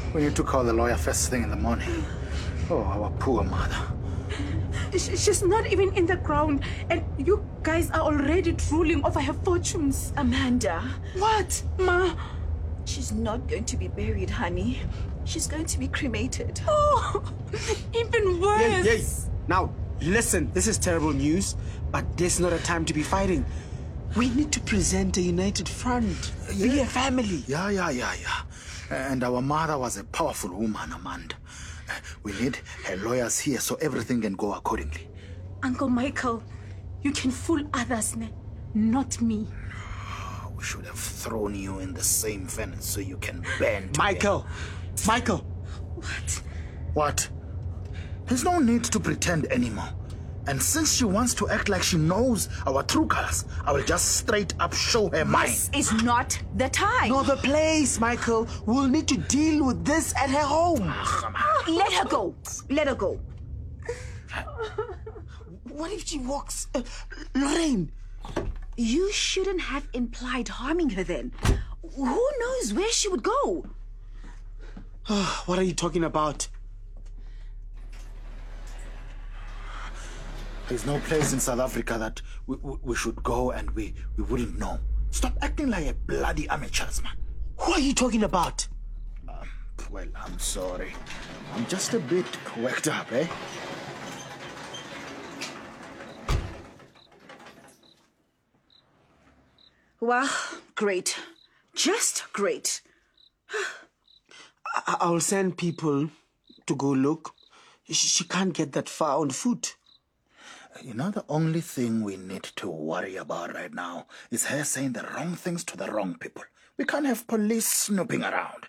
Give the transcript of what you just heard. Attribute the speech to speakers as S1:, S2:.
S1: We need to call the lawyer first thing in the morning. Oh, our poor mother.
S2: She's not even in the ground, and you guys are already drooling over her fortunes.
S3: Amanda.
S2: What, Ma?
S3: She's not going to be buried, honey. She's going to be cremated.
S2: Oh, even worse.
S4: Yes. Now, listen, this is terrible news, but this is not a time to be fighting. We need to present a united front. Be a family.
S1: Yeah. And our mother was a powerful woman, Amanda. We need her lawyers here so everything can go accordingly.
S2: Uncle Michael, you can fool others, not me.
S1: We should have thrown you in the same fence so you can bend.
S4: Michael!
S1: What? There's no need to pretend anymore. And since she wants to act like she knows our true colors, I will just straight up show her mine.
S3: This is not the time.
S4: Not the place, Michael. We'll need to deal with this at her home.
S3: Let her go. Let her go.
S4: What if she walks... Lorraine!
S3: You shouldn't have implied harming her then. Who knows where she would go?
S4: What are you talking about?
S1: There's no place in South Africa that we should go and we wouldn't know. Stop acting like a bloody amateurs, man.
S4: Who are you talking about?
S1: Well, I'm sorry. I'm just a bit worked up, eh?
S3: Well, great. Just great.
S4: I'll send people to go look. She can't get that far on foot.
S1: You know, the only thing we need to worry about right now is her saying the wrong things to the wrong people. We can't have police snooping around.